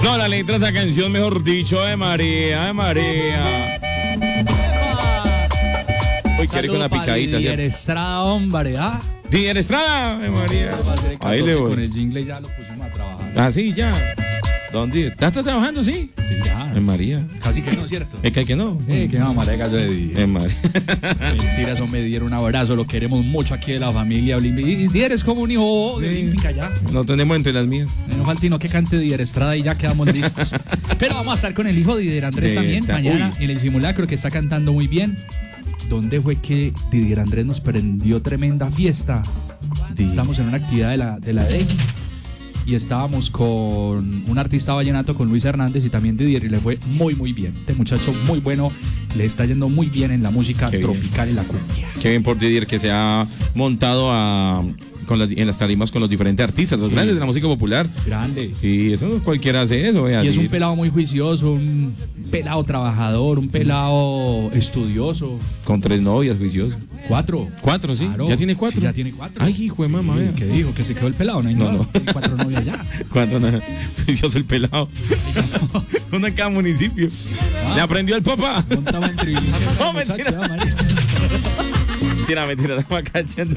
No, la letra de esa canción, mejor dicho, María, Uy, quiere con la picadita. Didier Estrada, hombre, Didier Estrada, María. Ahí le voy. Con el jingle ya lo pusimos a trabajar. Ah, sí, ya. ¿Dónde? ¿Ya estás trabajando, sí? Sí, ya. María. Casi que no, ¿cierto? Es que no. Que mamá de gallo de Didier. María. Mentira, eso me dieron un abrazo, lo queremos mucho aquí de la familia Olímpica. Y Didier es como un hijo de Olímpica ya. No tenemos entre las mías. No falta sino que cante Didier Estrada y ya quedamos listos. Pero vamos a estar con el hijo de Didier Andrés también mañana en el simulacro, que está cantando muy bien. ¿Dónde fue que Didier Andrés nos prendió tremenda fiesta? Estamos en una actividad de la DEC y estábamos con un artista vallenato, con Luis Hernández, y también Didier, y le fue muy muy bien. Este muchacho muy bueno, le está yendo muy bien en la música tropical y la cumbia. Qué bien por Didier, que se ha montado en las tarimas con los diferentes artistas, los grandes de la música popular. Grandes. Sí, eso no cualquiera hace eso. Y es un pelado muy juicioso, un pelado trabajador, un pelado estudioso. Con 3 novias, juicioso. 4, sí. Claro. ¿Ya tiene 4? Sí, ya tiene 4. Ay, hijo de mamá. Sí, ¿qué dijo? ¿Que se quedó el pelado? No. Tiene 4 novias ya. 4 novias. Juicioso el pelado. Uno en cada municipio. Le aprendió el papá. Montaba en tribuna. No, mentira. Mentira, estamos cachando.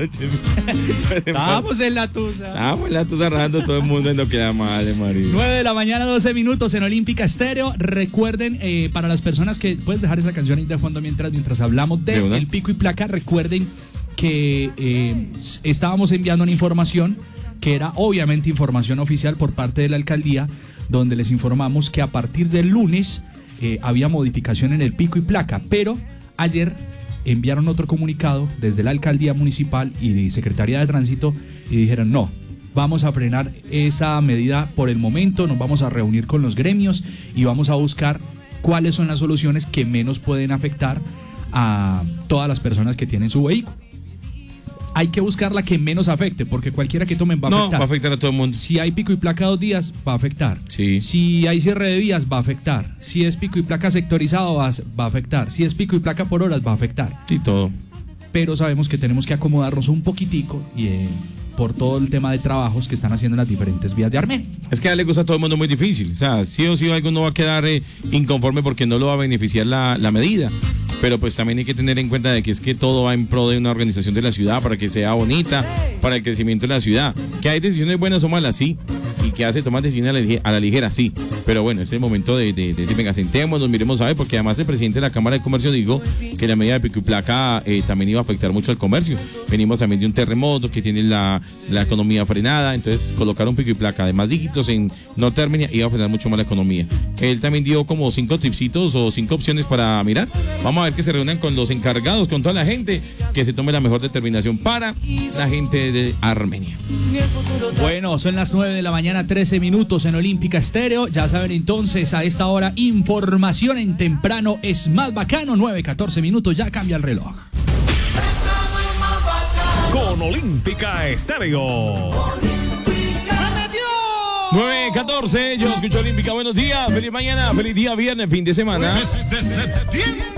Estábamos en la tusa. Estábamos en la tusa rajando todo el mundo en lo que da madre, María. 9 de la mañana, 12 minutos en Olímpica Estéreo. Recuerden, para las personas que puedes dejar esa canción ahí de fondo mientras hablamos de el pico y placa, recuerden que estábamos enviando una información que era obviamente información oficial por parte de la alcaldía, donde les informamos que a partir del lunes había modificación en el pico y placa, pero ayer enviaron otro comunicado desde la alcaldía municipal y Secretaría de Tránsito y dijeron no, vamos a frenar esa medida por el momento, nos vamos a reunir con los gremios y vamos a buscar cuáles son las soluciones que menos pueden afectar a todas las personas que tienen su vehículo. Hay que buscar la que menos afecte, porque cualquiera que tomen va a afectar. No, va a afectar a todo el mundo. Si hay pico y placa 2 días, va a afectar. Sí. Si hay cierre de vías, va a afectar. Si es pico y placa sectorizado, va a afectar. Si es pico y placa por horas, va a afectar. Y todo. Pero sabemos que tenemos que acomodarnos un poquitico y por todo el tema de trabajos que están haciendo en las diferentes vías de Armenia. Es que a darle gusto a todo el mundo muy difícil. O sea, sí o sí alguno va a quedar inconforme porque no lo va a beneficiar la medida. Pero pues también hay que tener en cuenta de que es que todo va en pro de una organización de la ciudad para que sea bonita, para el crecimiento de la ciudad. Que hay decisiones buenas o malas, sí. Y que hace tomar decisiones a la ligera, sí. Pero bueno, es el momento de decir, venga, sentémonos, miremos a ver, porque además el presidente de la Cámara de Comercio dijo que la medida de pico y placa también iba a afectar mucho al comercio. Venimos también de un terremoto que tiene la economía frenada, entonces colocar un pico y placa de más dígitos en no término iba a frenar mucho más la economía. Él también dio como 5 tipsitos o 5 opciones para mirar. Vamos a ver que se reúnan con los encargados, con toda la gente, que se tome la mejor determinación para la gente de Armenia. Bueno, son las 9 de la mañana, 13 minutos en Olímpica Estéreo. Ya saben entonces, a esta hora, información en temprano es más bacano. 9:14 minutos, ya cambia el reloj. Con Olímpica Estéreo. 9:14, yo escucho Olímpica, buenos días, feliz mañana, feliz día viernes, fin de semana. Desde septiembre.